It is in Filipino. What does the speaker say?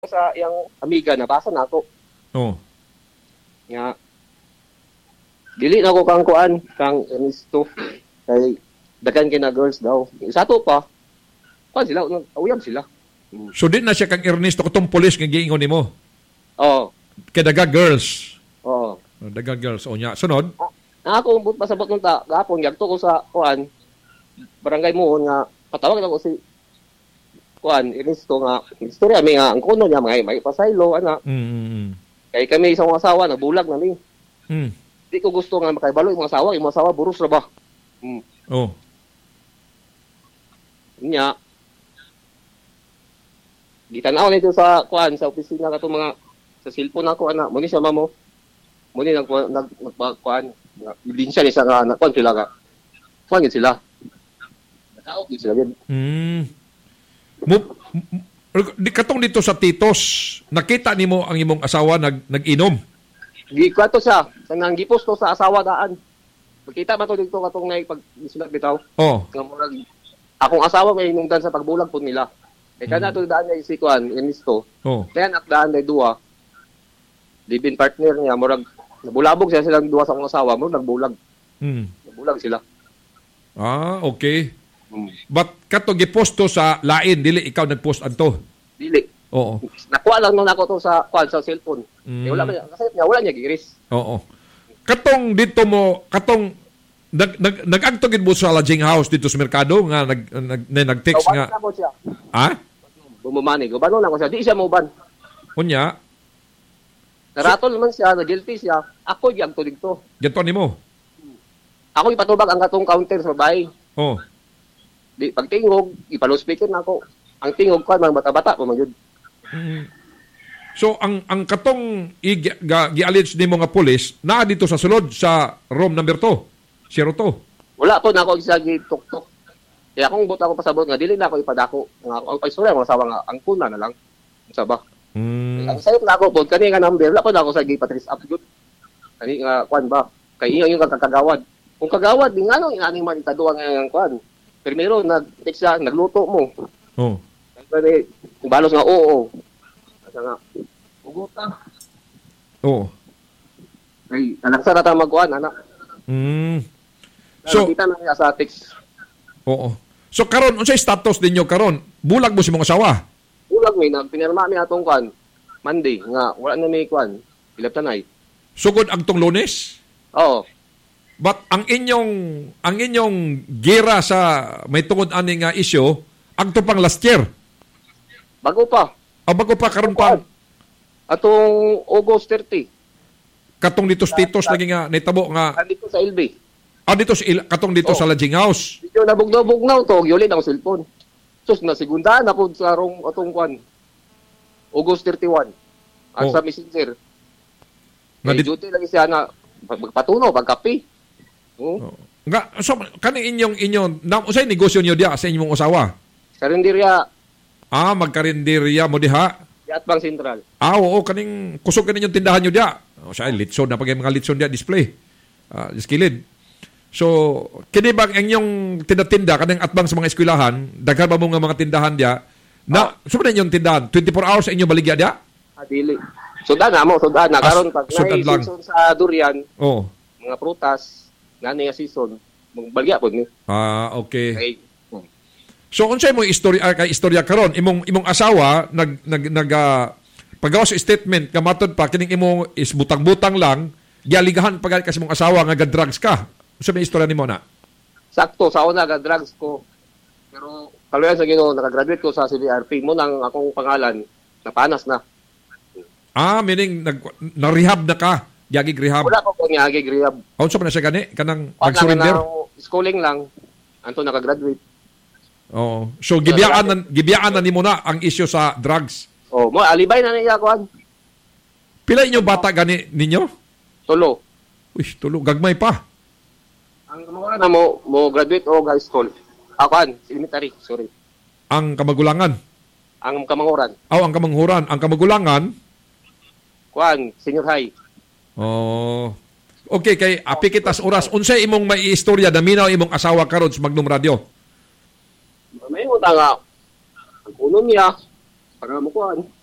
sa yang amiga nabasa na ako Oh. nga dili na ko kang kuan kang Ernesto kay daghan kay na girls daw sa to pa kuan sila uyab sila. So di na siya kang Ernesto katong pulis nga giingon nimo. Oh. Kay daga girls. Oh. Daga girls o nya. Sunod. Ako pasabot nung ta gapon yagto ko sa kuan barangay mo nga patawag ako si kuan Ernesto nga istorya mi nga ang kuno niya may pasaylo ana. Kay kami isang asawa nagbulag na mi. Di ko gusto nga makaibalo yung mga asawa buros ra ba. Oh. Nya. Gitanaw nito sa kuan sa opisina kato mga sa cellphone ako ana mo ni siya mamo. Mo ni nagkuan ebinsya ni sa nga kuan sila ka. Kuan sila. Nakaot sila gid. Di katong dito sa Titos, nakita nimo ang imong asawa nag-inom. Gikwato siya, sa nang gipost to sa asawa daan. Makita man to dito katong nay pag isulat bitaw. Oh. Nga murag akong asawa may inungdan sa pagbulag po nila. Kay kana to daan niya si kuan Ernesto. Oh. Kaya nakdaan day duwa. Live-in partner niya murag nabulabog siya silang duwa sa akong asawa mo nagbulag. Nagbulag sila. Ah, okay. But kato giposto sa lain dili ikaw nagpost anto. Dili. Oo. Nakuha lang nung ako to sa kuan sa cellphone. Wala man kasi wala niya giris. Oo. Katong dito mo katong nag-agto gid mo sa lodging house dito sa merkado nga nag-text nga. Ha? Bumumani, gubano lang ko siya. Di siya moban. Unya. Naratol man siya, na guilty siya. Ako gyagto dito. Dito nimo. Ako ipatubag ang katong counter sa bahay. Oh. Di pagtingog, ipalo-speaker na ako. Ang tingog ko, mga bata-bata pa magyud. So, ang katong gi-allege ni mga polis, na dito sa sulod sa room number 2. 02. Wala po na ako isa gitok-tok. Kaya akong buta ako pasabot nga, dili na ako ipadako. Ang paistorya, mga sawa nga, ang kuna na lang. Sa ba? Ang sayot na ako po, kani nga number, wala po na ako sa gipatrace up good. Kani nga, kwan ba? Kaya yung kakagawad. Kung kagawad, di nga nung inaning man itaduwa nga yung kwan. Primero, nag-text siya, nagluto mo. Oh. Kaya, balos nga, oo. Kaya nga, uguta. Oo. Ay, nalaksa na tayo magkuhan, anak. So, nakita na niya sa text. Oo. So, karon unsay status ninyo karon? Bulag mo si mong asawa? Bulag may, pinirma mi atong kuhan. Monday, nga, wala na may kuhan. Pilaptanay. Sugod ang tong Lunes? Oo. But ang inyong gira sa may tungod ani nga issue, ang to pang last year. Bago pa. Bago pa karon pa. Atong August 30. Katong dito sa Titos lagi nga naitabo nga. Dito sa LB. Dito katong dito sa lodging house. Dito nabugnaw to, gyulin ang cellphone. Sus na segundaan na po sa atong kwan. August 31. At sa Messenger. Duty lagi siya na magpatuno, pagkapi. Nga, so, kaning inyong, usay negosyo niyo diya sa inyong asawa? Karinderya. Magkarinderya mo diha? Diat Bang Sentral. Oo, kaning kusog kaning yung tindahan niyo diya. Siya, litson na pag mga litson diya display. Diskilid. So, kini bang inyong tinda kaning atbang sa mga eskwelahan, daghan ba mo nga mga tindahan diya, na, saan na inyong tindahan? 24 hours sa inyong baligya diya? Dili. Sudan na. Karon pag season sa durian, mga prutas, nani nga season, magbalya po ni. Okay. So unsay mo istorya karon imong asawa nag pagawa sa statement nga matod pa kining imo is butang-butang lang, gialigahan pag kasi imong asawa nga drugs ka. Unsa may istorya nimo na? Sakto sa una drugs ko. Pero kaluyan sa Ginoo nakagraduate ko sa CVRP mo nang akong pangalan napanas na. Meaning na-rehab na ka. Yagig rehab. Wala ko kung yagig rehab. Unsa pa na siya gani? Kanang nag-surrender? Schooling lang. Anto nakagraduate. So gibiyaan na nimo na ang issue sa drugs. Mo alibay na niya kuan. Pila inyo bata gani ninyo? 3. Uy, 3 gagmay pa. Ang kamanguran na mo graduate o high school. Kuan, elementary, sorry. Ang kamagulangan. Ang kamanguran. Ang kamanghuran, ang kamagulangan kuan, senior high. Okay, kay apikitas oras. Unsay imong may istorya daminaw imong asawa karon sa Magnum Radio? May utang nga. Ang kuno niya, para mo kuan.